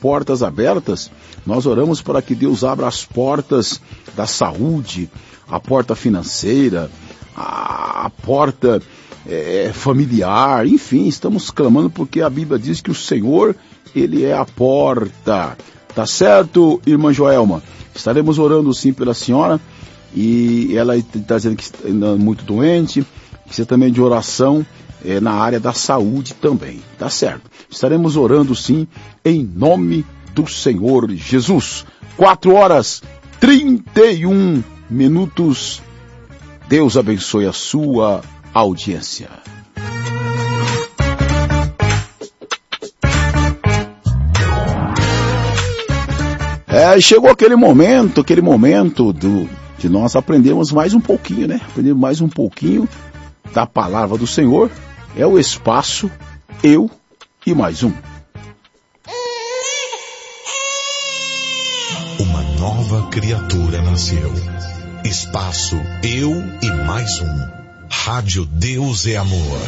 portas abertas, nós oramos para que Deus abra as portas da saúde, a porta financeira, a porta familiar, enfim, estamos clamando porque a Bíblia diz que o Senhor, Ele é a porta. Tá certo, irmã Joelma? Estaremos orando sim pela senhora, e ela está dizendo que está muito doente, precisa também de oração na área da saúde também, tá certo? Estaremos orando sim, em nome do Senhor Jesus. 4h31. Deus abençoe a sua audiência. Chegou aquele momento de nós aprendermos mais um pouquinho, né? Aprendemos mais um pouquinho da palavra do Senhor. É o espaço Eu e Mais Um. Uma nova criatura nasceu. Espaço Eu e Mais Um. Rádio Deus é Amor.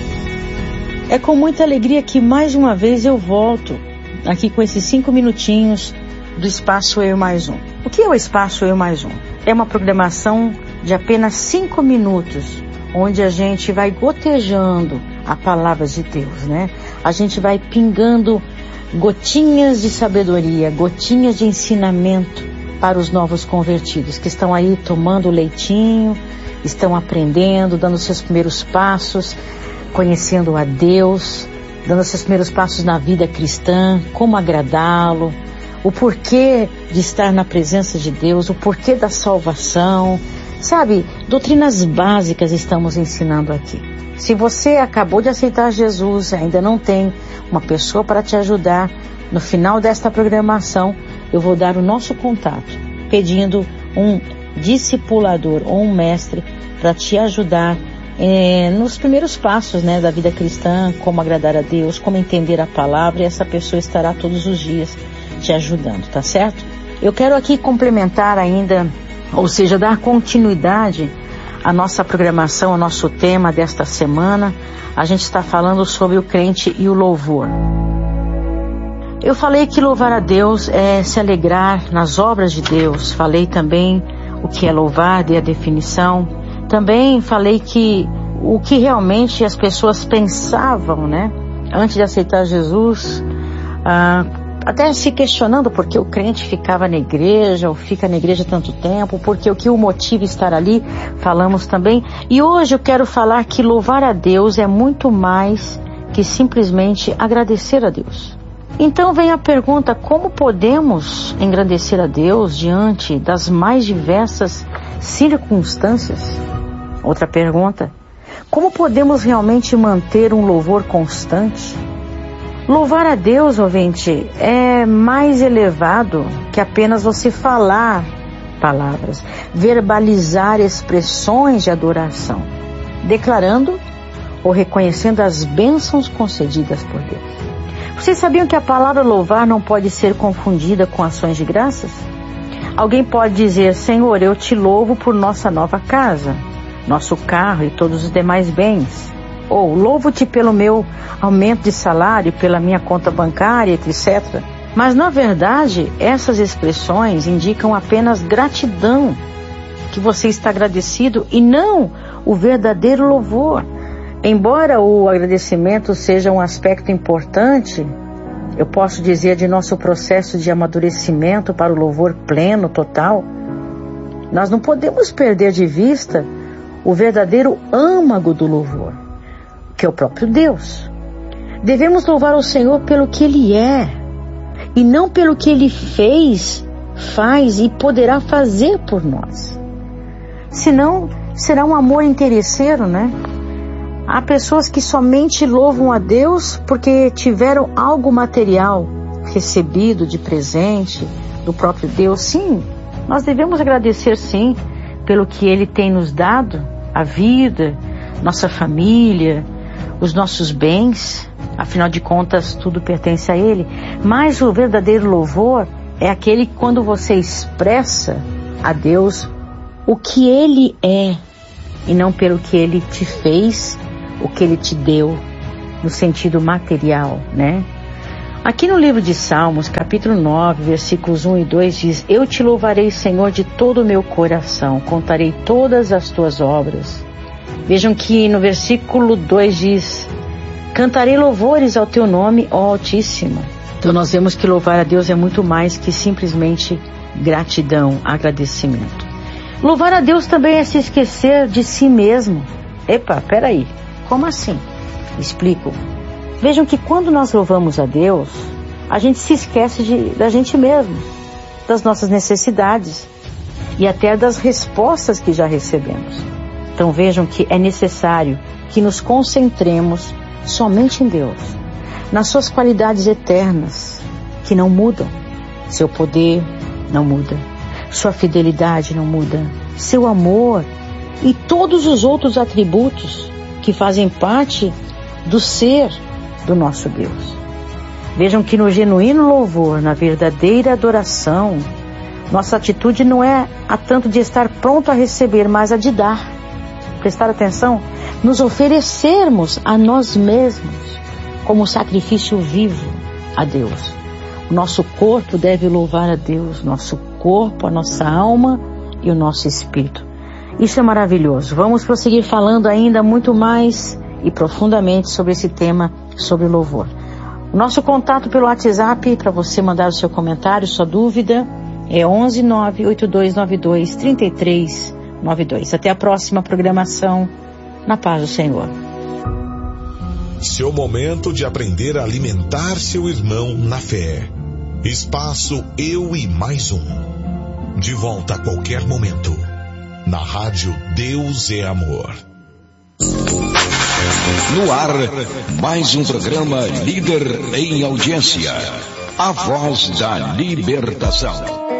É com muita alegria que mais uma vez eu volto aqui com esses 5 minutinhos do Espaço Eu e Mais Um. O que é o Espaço Eu e Mais Um? É uma programação de apenas 5 minutos, onde a gente vai gotejando a palavra de Deus, né? A gente vai pingando gotinhas de sabedoria, gotinhas de ensinamento para os novos convertidos que estão aí tomando leitinho, estão aprendendo, dando seus primeiros passos, conhecendo a Deus, dando seus primeiros passos na vida cristã, como agradá-lo, o porquê de estar na presença de Deus, o porquê da salvação, sabe? Doutrinas básicas estamos ensinando aqui. Se você acabou de aceitar Jesus, ainda não tem uma pessoa para te ajudar, no final desta programação, eu vou dar o nosso contato, pedindo um discipulador ou um mestre para te ajudar nos primeiros passos, né, da vida cristã, como agradar a Deus, como entender a palavra, e essa pessoa estará todos os dias te ajudando, tá certo? Eu quero aqui complementar ainda, ou seja, dar continuidade à nossa programação, ao nosso tema desta semana. A gente está falando sobre o crente e o louvor. Eu falei que louvar a Deus é se alegrar nas obras de Deus. Falei também o que é louvar, dei a definição. Também falei que o que realmente as pessoas pensavam, né, antes de aceitar Jesus, até se questionando por que o crente ficava na igreja, ou fica na igreja tanto tempo, porque o que o motiva estar ali, falamos também. E hoje eu quero falar que louvar a Deus é muito mais que simplesmente agradecer a Deus. Então vem a pergunta: como podemos engrandecer a Deus diante das mais diversas circunstâncias? Outra pergunta: como podemos realmente manter um louvor constante? Louvar a Deus, ouvinte, é mais elevado que apenas você falar palavras, verbalizar expressões de adoração, declarando ou reconhecendo as bênçãos concedidas por Deus. Vocês sabiam que a palavra louvar não pode ser confundida com ações de graças? Alguém pode dizer: Senhor, eu te louvo por nossa nova casa, nosso carro e todos os demais bens. Ou louvo-te pelo meu aumento de salário, pela minha conta bancária, etc. Mas na verdade, essas expressões indicam apenas gratidão, que você está agradecido, e não o verdadeiro louvor. Embora o agradecimento seja um aspecto importante, eu posso dizer, de nosso processo de amadurecimento para o louvor pleno, total, nós não podemos perder de vista o verdadeiro âmago do louvor, que é o próprio Deus. Devemos louvar o Senhor pelo que Ele é, e não pelo que Ele fez, faz e poderá fazer por nós. Senão, será um amor interesseiro, né? Há pessoas que somente louvam a Deus porque tiveram algo material recebido de presente do próprio Deus. Sim, nós devemos agradecer sim pelo que Ele tem nos dado, a vida, nossa família, os nossos bens. Afinal de contas, tudo pertence a Ele. Mas o verdadeiro louvor é aquele quando você expressa a Deus o que Ele é, e não pelo que Ele te fez, o que Ele te deu, no sentido material, né? Aqui no livro de Salmos, capítulo 9, versículos 1 e 2 diz: Eu te louvarei, Senhor, de todo o meu coração, contarei todas as tuas obras. Vejam que no versículo 2 diz: Cantarei louvores ao teu nome, ó Altíssimo. Então nós vemos que louvar a Deus é muito mais que simplesmente gratidão, agradecimento. Louvar a Deus também é se esquecer de si mesmo. Epa, peraí, como assim? Explico. Vejam que quando nós louvamos a Deus, a gente se esquece da gente mesmo, das nossas necessidades e até das respostas que já recebemos. Então vejam que é necessário que nos concentremos somente em Deus, nas suas qualidades eternas, que não mudam. Seu poder não muda, sua fidelidade não muda, seu amor e todos os outros atributos que fazem parte do ser do nosso Deus. Vejam que no genuíno louvor, na verdadeira adoração, nossa atitude não é a tanto de estar pronto a receber, mas a de dar. Prestar atenção, nos oferecermos a nós mesmos como sacrifício vivo a Deus. O nosso corpo deve louvar a Deus, nosso corpo, a nossa alma e o nosso espírito. Isso é maravilhoso. Vamos prosseguir falando ainda muito mais e profundamente sobre esse tema, sobre louvor. O nosso contato pelo WhatsApp, para você mandar o seu comentário, sua dúvida, é 11 98292 3392. Até a próxima programação. Na paz do Senhor. Seu momento de aprender a alimentar seu irmão na fé. Espaço Eu e Mais Um. De volta a qualquer momento. Na rádio Deus é Amor. No ar, mais um programa líder em audiência. A voz da libertação.